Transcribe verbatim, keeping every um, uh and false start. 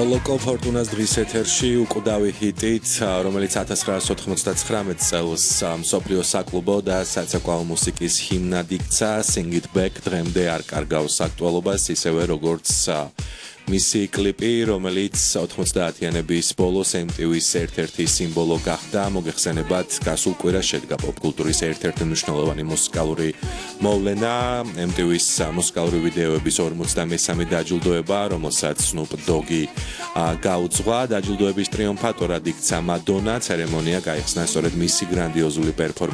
Loco Fortuna's დღის ეთერში უკვდავი ჰიტით, რომელიც ათას ცხრაასი ოთხმოცდათხრამეტ წელს მსოფლიო საკლუბო და საცეკვაო მუსიკის ჰიმნად იქცა Sing It Back დღემდე არ კარგავს აქტუალობას, ისევე როგორც მისი კლიპი, რომელიც ოთხმოცდაათიანების ბოლოს M T V-ის ერთ-ერთი სიმბოლო გახდა, მოგეხსენებათ, გასულ კვირას შედგა პოპკულტურის ერთ-ერთი მნიშვნელოვანი მუსიკალური მოვლენა, M T V-ის მუსიკალური ვიდეოების ორმოცდამესამე დაჯილდოება, რომელსაც Snoop Dogg-ი გაუძღვა, დაჯილდოების ტრიუმფატორად იქცა Madonna, ცერემონია გაიხსნა სწორედ მისი გრანდიოზული პერფორმანსით.